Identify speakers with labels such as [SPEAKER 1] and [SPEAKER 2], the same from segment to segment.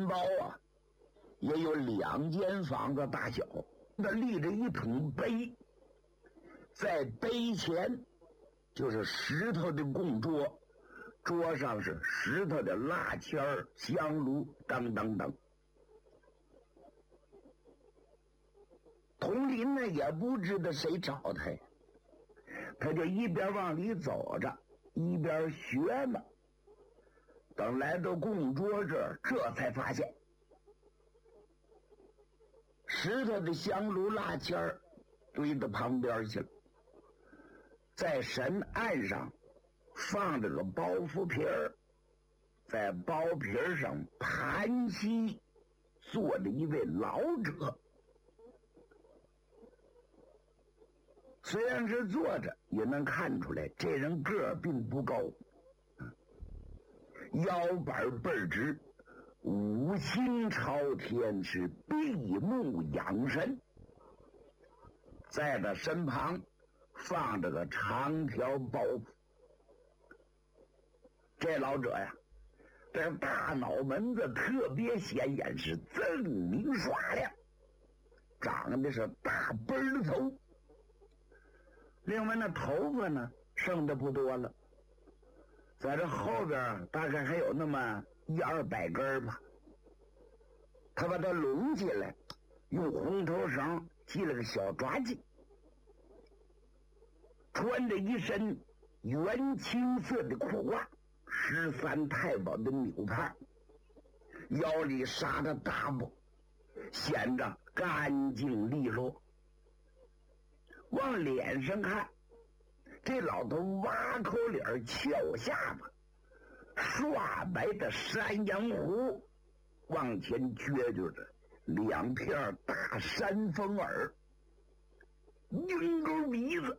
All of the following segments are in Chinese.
[SPEAKER 1] 城堡啊，也有2间房子大小，那立着一桶碑，在碑前就是石头的供桌，桌上是石头的蜡签、香炉等等等。佟林呢也不知道谁找他呀，他就一边往里走着，一边学嘛。等来到供桌这儿，这才发现石头的香炉蜡签堆到旁边去了，在神案上放着个包袱皮儿，在包皮上盘膝坐着一位老者。虽然是坐着，也能看出来这人个儿并不高，腰板倍儿直，五心朝天，是闭目养神。在他身旁放着个长条包袱。这老者呀，这大脑门子特别显眼，是锃明刷亮，长得是大背儿头。另外那头发呢剩的不多了，在这后边大概还有那么100-200根吧。他把它拢起来，用红头绳系了个小抓髻，穿着一身原青色的裤袜，13太保的纽帕，腰里纱着大布，显着干净利落。往脸上看，这老头挖口脸，翘下巴，刷白的山羊胡往前撅着2片大山峰耳，鹰钩鼻子，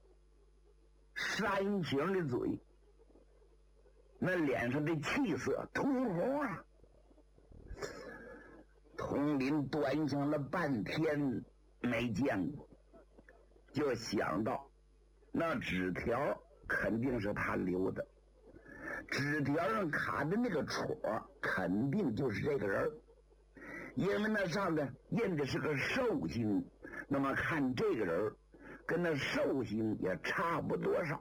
[SPEAKER 1] 山形的嘴，那脸上的气色通红啊。佟林端详了半天没见过，就想到那纸条肯定是他留的，纸条上卡的那个戳肯定就是这个人，因为那上面印的是个寿星，那么看这个人跟那寿星也差不多少。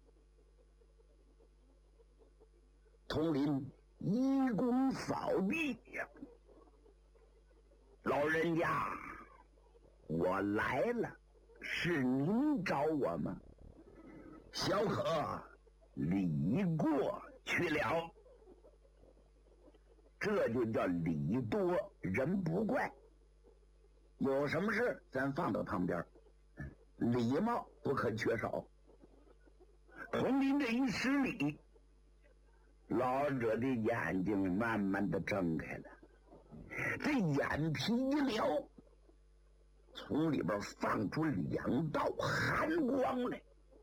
[SPEAKER 1] 佟林一躬扫地呀，老人家，我来了，是您找我吗？小可礼过去了。这就叫礼多人不怪，有什么事咱放到旁边，礼貌不可缺少。佟林这一施礼，老者的眼睛慢慢的睁开了，这眼皮一撩，从里边放出2道寒光来，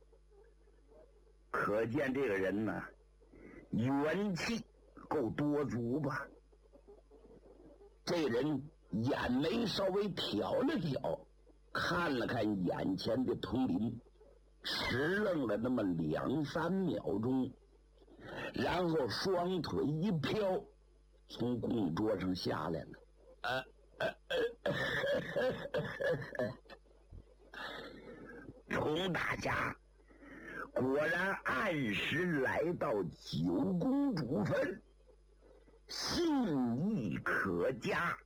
[SPEAKER 1] 可见这个人呢，元气够多足吧。这人眼眉稍微挑了挑，看了看眼前的佟林，迟愣了那么2-3秒钟，然后双腿一飘，从供桌上下来了。佟大侠果然按时来到9公主坟，信义可嘉，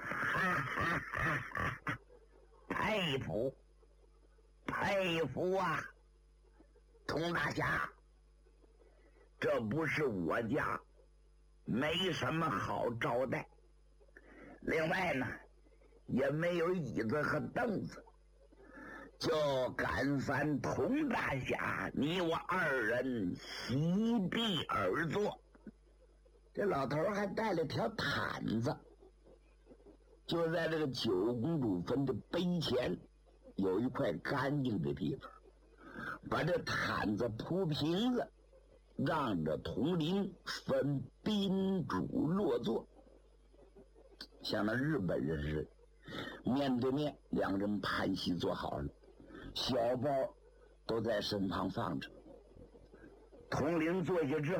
[SPEAKER 1] 佩服佩服啊！佟大侠，这不是我家，没什么好招待，另外呢也没有椅子和凳子，就赶烦佟大侠你我2人席地而坐。这老头还带了条毯子，就在这个9公主坟的碑前有一块干净的地方，把这毯子铺平了，让着佟林分宾主落座，像那日本人似的，面对面2人盘膝坐好了，小包都在身旁放着。佟林坐下之后